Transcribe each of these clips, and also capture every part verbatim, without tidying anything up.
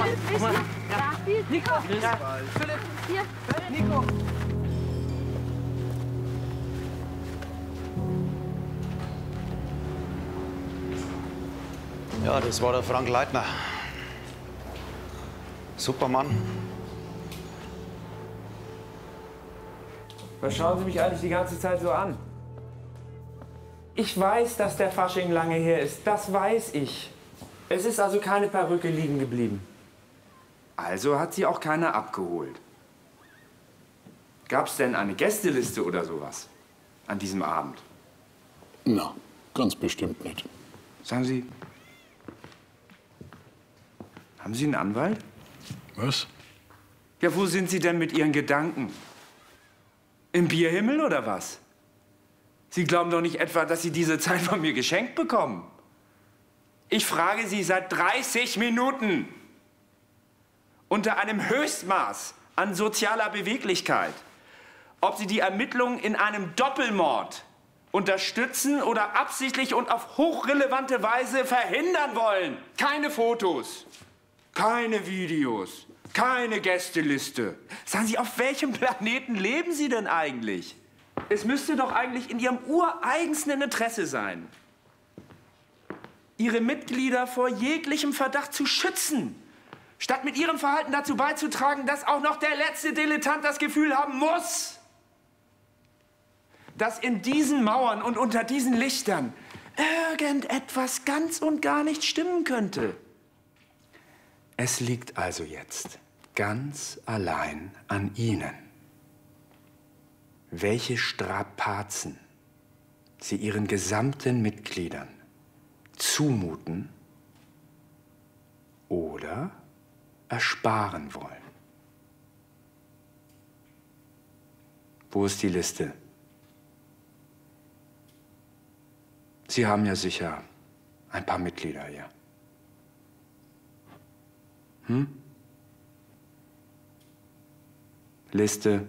Bis bald. Ja. Nico. Bis ja. bald. Philipp. Hier. Nico. Ja, das war der Frank Leitner. Supermann. Was schauen Sie mich eigentlich die ganze Zeit so an? Ich weiß, dass der Fasching lange her ist. Das weiß ich. Es ist also keine Perücke liegen geblieben. Also hat sie auch keiner abgeholt. Gab es denn eine Gästeliste oder sowas an diesem Abend? Na, ganz bestimmt nicht. Sagen Sie, haben Sie einen Anwalt? Was? Ja, wo sind Sie denn mit Ihren Gedanken? Im Bierhimmel oder was? Sie glauben doch nicht etwa, dass Sie diese Zeit von mir geschenkt bekommen. Ich frage Sie seit dreißig Minuten unter einem Höchstmaß an sozialer Beweglichkeit, ob Sie die Ermittlungen in einem Doppelmord unterstützen oder absichtlich und auf hochrelevante Weise verhindern wollen. Keine Fotos, keine Videos, keine Gästeliste. Sagen Sie, auf welchem Planeten leben Sie denn eigentlich? Es müsste doch eigentlich in Ihrem ureigensten Interesse sein, Ihre Mitglieder vor jeglichem Verdacht zu schützen, statt mit Ihrem Verhalten dazu beizutragen, dass auch noch der letzte Dilettant das Gefühl haben muss, dass in diesen Mauern und unter diesen Lichtern irgendetwas ganz und gar nicht stimmen könnte. Es liegt also jetzt ganz allein an Ihnen, welche Strapazen Sie Ihren gesamten Mitgliedern zumuten oder ersparen wollen. Wo ist die Liste? Sie haben ja sicher ein paar Mitglieder hier. Hm? Liste.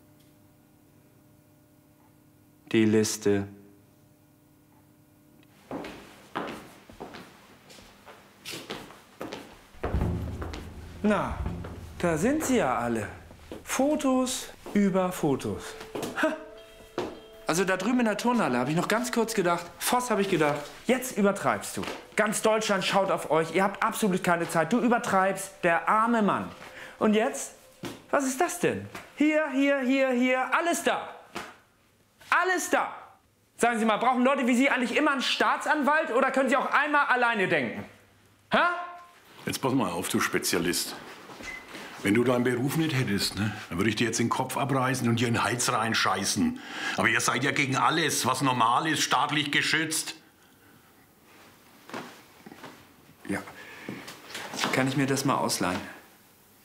Die Liste. Na, da sind sie ja alle. Fotos über Fotos. Ha. Also da drüben in der Turnhalle habe ich noch ganz kurz gedacht, Voss, habe ich gedacht, jetzt übertreibst du. Ganz Deutschland schaut auf euch, ihr habt absolut keine Zeit. Du übertreibst, der arme Mann. Und jetzt? Was ist das denn? Hier, hier, hier, hier, alles da. Alles da. Sagen Sie mal, brauchen Leute wie Sie eigentlich immer einen Staatsanwalt oder können Sie auch einmal alleine denken? Hä? Jetzt pass mal auf, du Spezialist. Wenn du deinen Beruf nicht hättest, ne, dann würde ich dir jetzt den Kopf abreißen und dir in den Hals reinscheißen. Aber ihr seid ja gegen alles, was normal ist, staatlich geschützt. Ja. Kann ich mir das mal ausleihen?